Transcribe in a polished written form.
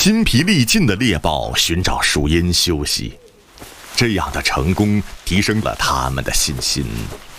筋疲力尽的猎豹寻找树荫休息。这样的成功提升了他们的信心。